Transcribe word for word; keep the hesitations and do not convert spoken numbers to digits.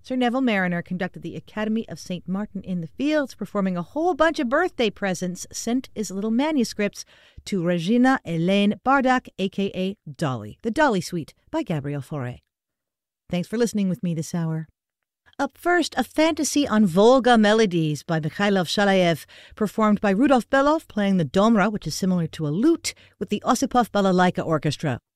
Sir Neville Marriner conducted the Academy of Saint Martin in the Fields, performing a whole bunch of birthday presents sent as little manuscripts to Regina Helene Bardak, a k a. Dolly. The Dolly Suite by Gabrielle Fauré. Thanks for listening with me this hour. Up first, a fantasy on Volga melodies by Mikhailov Shalayev, performed by Rudolf Belov playing the domra, which is similar to a lute, with the Osipov Balalaika Orchestra.